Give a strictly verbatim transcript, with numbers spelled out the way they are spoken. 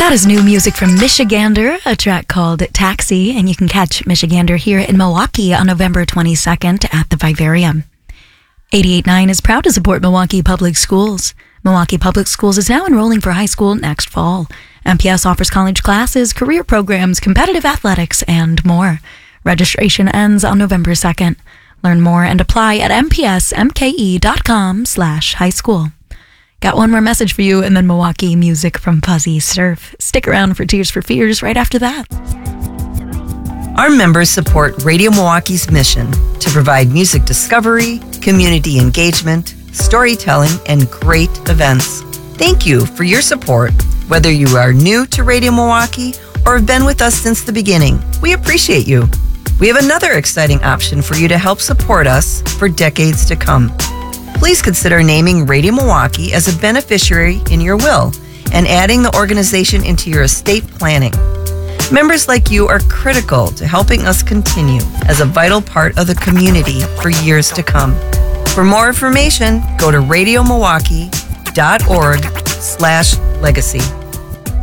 That is new music from Michigander, a track called Taxi, and you can catch Michigander here in Milwaukee on November twenty-second at the Vivarium. eighty-eight point nine is proud to support Milwaukee Public Schools. Milwaukee Public Schools is now enrolling for high school next fall. M P S offers college classes, career programs, competitive athletics, and more. Registration ends on November second. Learn more and apply at mpsmke.com slash high school. Got one more message for you, and then Milwaukee music from Fuzzy Surf. Stick around for Tears for Fears right after that. Our members support Radio Milwaukee's mission to provide music discovery, community engagement, storytelling, and great events. Thank you for your support, whether you are new to Radio Milwaukee or have been with us since the beginning. We appreciate you. We have another exciting option for you to help support us for decades to come. Please consider naming Radio Milwaukee as a beneficiary in your will and adding the organization into your estate planning. Members like you are critical to helping us continue as a vital part of the community for years to come. For more information, go to radiomilwaukee.org slash legacy.